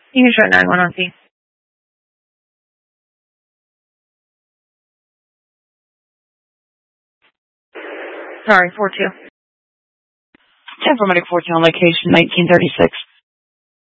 You can show 911C. Sorry, 4-2. 10 for Medic 14 on location, 1936.